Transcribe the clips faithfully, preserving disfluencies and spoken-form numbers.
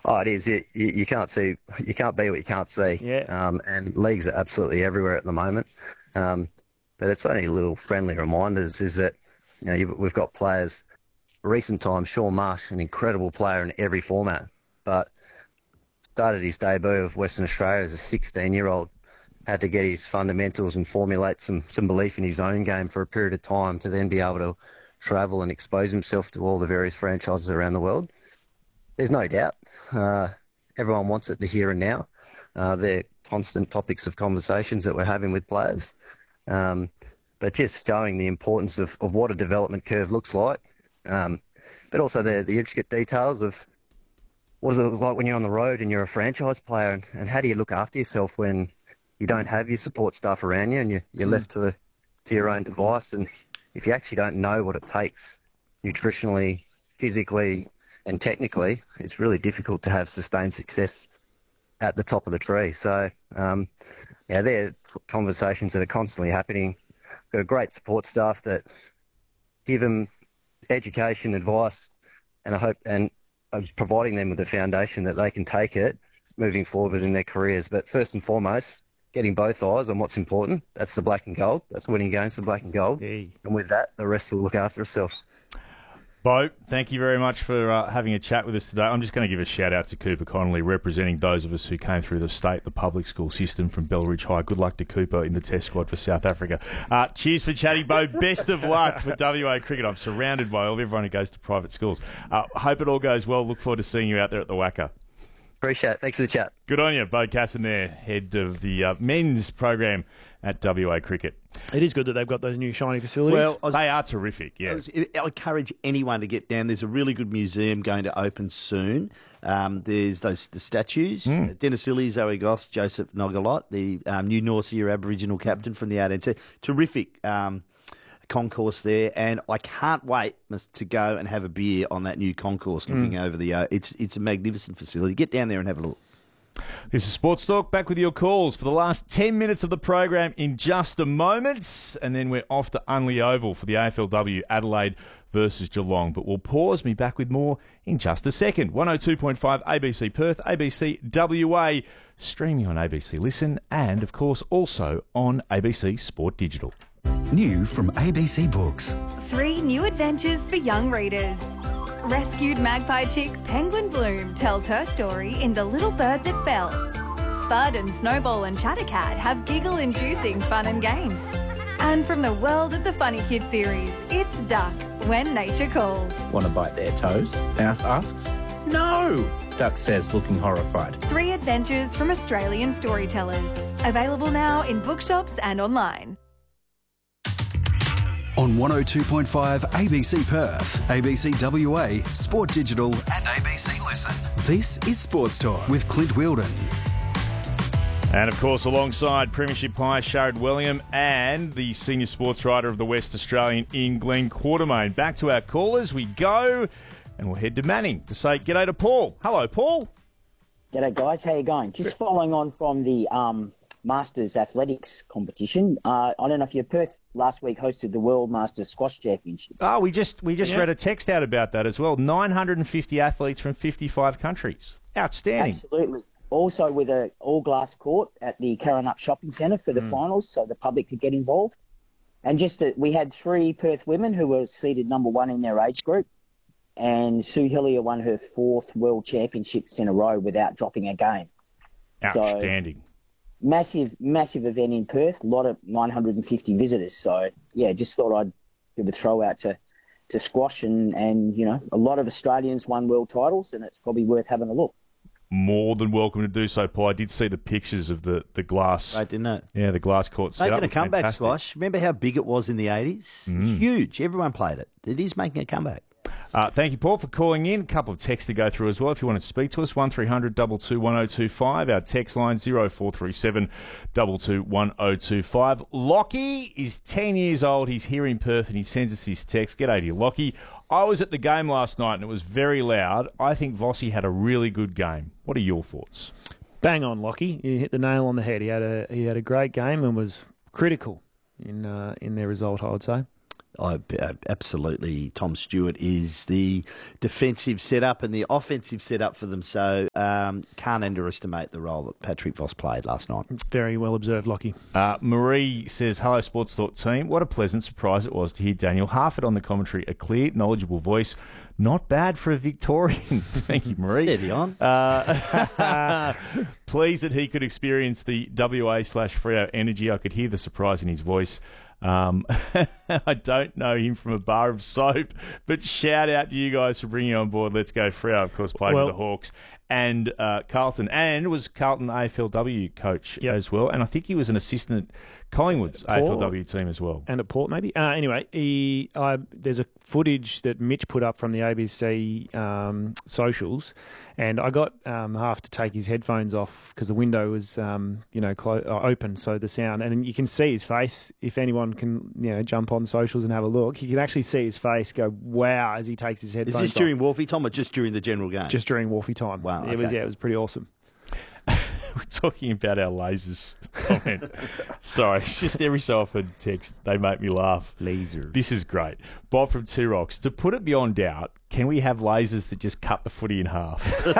Oh, it is. You, you, you can't see, you can't be what you can't see. Yeah. Um, and leagues are absolutely everywhere at the moment. Um, but it's only little friendly reminders is that, you know, you've, we've got players, recent times, Sean Marsh, an incredible player in every format, but started his debut of Western Australia as a sixteen-year-old, had to get his fundamentals and formulate some, some belief in his own game for a period of time to then be able to travel and expose himself to all the various franchises around the world. There's no doubt. Uh, everyone wants it the here and now. Uh, they're constant topics of conversations that we're having with players. Um, but just showing the importance of, of what a development curve looks like. Um, but also the, the intricate details of what does it look like when you're on the road and you're a franchise player, and, and how do you look after yourself when you don't have your support staff around you and you, you're mm. left to, to your own device. And if you actually don't know what it takes nutritionally, physically, and technically, it's really difficult to have sustained success at the top of the tree. So, um, yeah, they're conversations that are constantly happening. Got a great support staff that give them education, advice, and I hope, and I'm providing them with a foundation that they can take it moving forward in their careers. But first and foremost, getting both eyes on what's important. That's the black and gold. That's winning games for black and gold. Hey. And with that, the rest will look after itself. Bo, thank you very much for uh, having a chat with us today. I'm just going to give a shout out to Cooper Connolly, representing those of us who came through the state, the public school system from Belridge High. Good luck to Cooper in the test squad for South Africa. Uh, cheers for chatting, Bo. Best of luck for W A Cricket. I'm surrounded by everyone who goes to private schools. Uh, hope it all goes well. Look forward to seeing you out there at the Wacker. Appreciate it. Thanks for the chat. Good on you, Bo Casson there, head of the uh, men's program at W A Cricket. It is good that they've got those new shiny facilities. Well, I was, they are terrific, yeah. I, was, I encourage anyone to get down. There's a really good museum going to open soon. Um, there's those the statues. Mm. Dennis Illy, Zoe Goss, Joseph Nogalot, the um, new North Sea Aboriginal captain from the eighteenth century. Terrific um, concourse there, and I can't wait to go and have a beer on that new concourse looking mm. over the... Uh, it's, it's a magnificent facility. Get down there and have a look. This is Sports Talk, back with your calls for the last ten minutes of the program in just a moment, and then we're off to Unley Oval for the A F L W Adelaide versus Geelong. But we'll pause, me back with more in just a second. one oh two point five A B C Perth, A B C W A, streaming on A B C Listen, and of course also on A B C Sport Digital. New from A B C Books. Three new adventures for young readers. Rescued magpie chick Penguin Bloom tells her story in The Little Bird That Fell. Spud and Snowball and Chattercat have giggle-inducing fun and games. And from the world of the Funny Kid series, it's Duck, When Nature Calls. Want to bite their toes? Mouse asks. No! Duck says, looking horrified. Three adventures from Australian storytellers. Available now in bookshops and online. On one oh two point five A B C Perth, A B C W A, Sport Digital and A B C Listen. This is Sports Talk with Clint Wheeldon. And of course, alongside Premiership High, Sharad Wellingham and the senior sports writer of the West Australian in Glenn Quartermain. Back to our callers we go, and we'll head to Manning to say g'day to Paul. Hello, Paul. G'day, guys. How you going? Just following on from the... um. Masters Athletics competition. Uh, I don't know if your Perth last week hosted the World Masters Squash Championships. Oh, we just we just yeah. read a text out about that as well. nine hundred fifty athletes from fifty-five countries. Outstanding. Absolutely. Also with a all-glass court at the Karrinyup Shopping Centre for the mm. finals, so the public could get involved. And just a, we had three Perth women who were seeded number one in their age group. And Sue Hillier won her fourth World Championships in a row without dropping a game. Outstanding. So, Massive, massive event in Perth. A lot of nine hundred fifty visitors. So, yeah, just thought I'd give a throw out to, to squash. And, and, you know, a lot of Australians won world titles, and it's probably worth having a look. More than welcome to do so, Paul. I did see the pictures of the, the glass. Right, didn't it? Yeah, the glass court set up. Making a comeback, fantastic. Squash. Remember how big it was in the eighties? Mm. Huge. Everyone played it. It is making a comeback. Uh, thank you, Paul, for calling in. A couple of texts to go through as well. If you want to speak to us, one three hundred two two one oh two five. Our text line, oh four three seven two two one oh two five. Lockie is ten years old. He's here in Perth and he sends us his text. G'day to you, Lockie. I was at the game last night and it was very loud. I think Vossi had a really good game. What are your thoughts? Bang on, Lockie. You hit the nail on the head. He had a he had a great game and was critical in uh, in their result, I would say. I, uh, absolutely, Tom Stewart is the defensive setup and the offensive setup for them. So um, can't underestimate the role that Patrick Voss played last night. Very well observed, Lockie. Uh, Marie says, hello, Sports Talk team. What a pleasant surprise it was to hear Daniel Harford on the commentary. A clear, knowledgeable voice. Not bad for a Victorian. Thank you, Marie. Steady on. Uh, pleased that he could experience the W A slash Freo energy. I could hear the surprise in his voice. Um, I don't know him from a bar of soap, but shout out to you guys for bringing on board Let's Go Freo. Of course, played Well- with the Hawks and uh, Carlton, and was Carlton A F L W coach Yep. as well. And I think he was an assistant at Collingwood's A F L W team as well. And at Port, maybe. Uh, anyway, he, uh, there's a footage that Mitch put up from the A B C um, socials, and I got um, half to take his headphones off because the window was, um, you know, clo- uh, open, so the sound, and you can see his face. If anyone can, you know, jump on socials and have a look, you can actually see his face go, "Wow!" as he takes his Is headphones this off. during Wolfie, Tom, or just during the general game? Just during Wolfie time. Wow, It was, okay. yeah, it was pretty awesome. We're talking about our lasers comment. Sorry, it's just every so often text, they make me laugh. Laser. This is great. Bob from Two Rocks. To put it beyond doubt, can we have lasers that just cut the footy in half?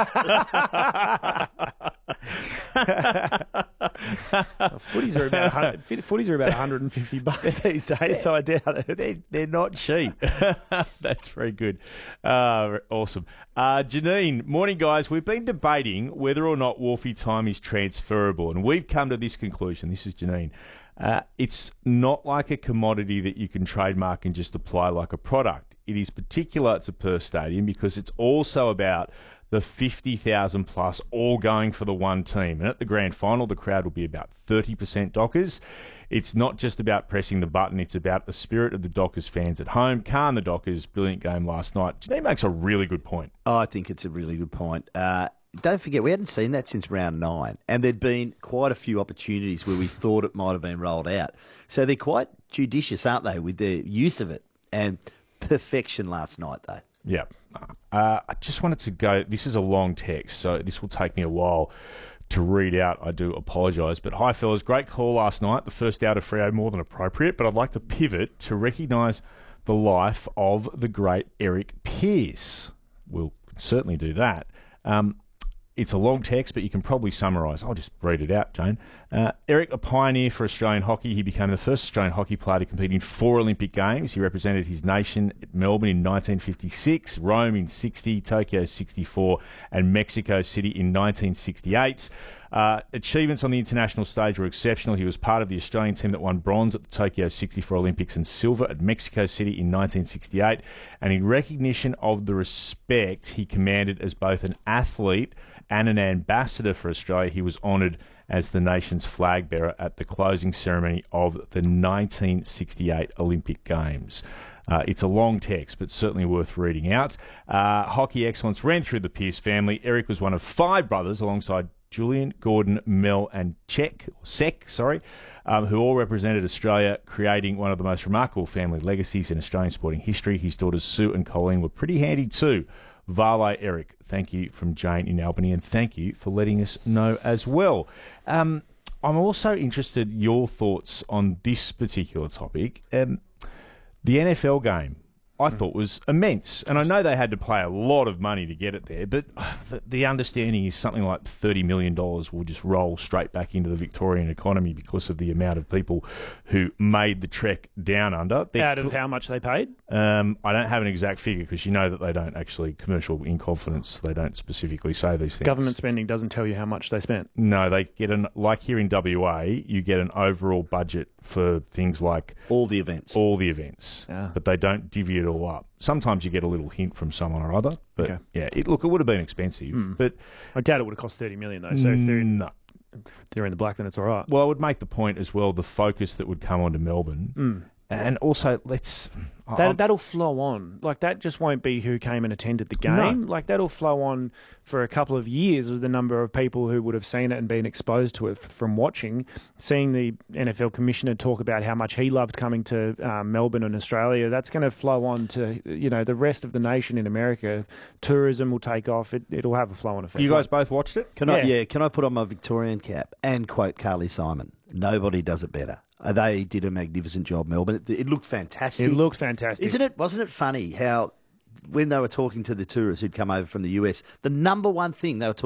Footies are about one hundred, footies are about one hundred fifty bucks these days, so I doubt it. They're, they're not cheap. That's very good. Uh, awesome. Uh, Janine, morning, guys. We've been debating whether or not Wolfie time is transferable, and we've come to this conclusion. This is Janine. Uh, it's not like a commodity that you can trademark and just apply like a product. It is particular to Perth Stadium because it's also about the fifty thousand plus all going for the one team. And at the grand final, the crowd will be about thirty percent Dockers. It's not just about pressing the button. It's about the spirit of the Dockers fans at home. Khan, the Dockers, brilliant game last night. Janine makes a really good point. Oh, I think it's a really good point. Uh, don't forget, we hadn't seen that since round nine, and there'd been quite a few opportunities where we thought it might have been rolled out. So they're quite judicious, aren't they, with their use of it? And perfection last night, though. Yeah. Uh, I just wanted to go, this is a long text, so this will take me a while to read out. I do apologise. But hi, fellas. Great call last night. The first out of Freo, more than appropriate. But I'd like to pivot to recognise the life of the great Eric Pearce. We'll certainly do that. Um, It's a long text, but you can probably summarise. I'll just read it out, Jane. Uh, Eric, a pioneer for Australian hockey. He became the first Australian hockey player to compete in four Olympic Games. He represented his nation at Melbourne in nineteen fifty-six, Rome in sixty, Tokyo sixty-four, and Mexico City in nineteen sixty-eight. Uh, achievements on the international stage were exceptional. He was part of the Australian team that won bronze at the Tokyo sixty-four Olympics and silver at Mexico City in nineteen sixty-eight. And in recognition of the respect he commanded as both an athlete and an ambassador for Australia, he was honoured as the nation's flag bearer at the closing ceremony of the nineteen sixty-eight Olympic Games. Uh, it's a long text, but certainly worth reading out. Uh, hockey excellence ran through the Pearce family. Eric was one of five brothers alongside Julian, Gordon, Mel and Czech, Sek, sorry, um, who all represented Australia, creating one of the most remarkable family legacies in Australian sporting history. His daughters Sue and Colleen were pretty handy too. Vale, Eric, thank you from Jane in Albany, and thank you for letting us know as well. Um, I'm also interested in your thoughts on this particular topic. Um, the N F L game, I thought, was immense. And I know they had to pay a lot of money to get it there, but the, the understanding is something like thirty million dollars will just roll straight back into the Victorian economy because of the amount of people who made the trek down under. They're Out of how much they paid? Um, I don't have an exact figure because you know that they don't actually, commercial in confidence, they don't specifically say these things. Government spending doesn't tell you how much they spent. No, they get an, like here in W A, you get an overall budget for things like All the events. all the events, Ah. but they don't divvy it all up. Sometimes you get a little hint from someone or other, but Okay. yeah, it, look, it would have been expensive, but I doubt it would have cost thirty million dollars, though. So if they're in, no. if they're in the black, then it's all right. Well, I would make the point as well, the focus that would come onto Melbourne. And also, let's... That, I'm- that'll flow on. Like, that just won't be who came and attended the game. No. Like, that'll flow on for a couple of years with the number of people who would have seen it and been exposed to it f- from watching. Seeing the N F L commissioner talk about how much he loved coming to um, Melbourne and Australia, that's going to flow on to, you know, the rest of the nation in America. Tourism will take off. It, it'll have a flow-on effect. you guys both watched it? Can I, Yeah. yeah, can I put on my Victorian cap and quote Carly Simon? Nobody does it better. Uh, they did a magnificent job, Melbourne. It, it looked fantastic. It looked fantastic. Isn't it? Wasn't it funny how when they were talking to the tourists who'd come over from the U S, the number one thing they were talking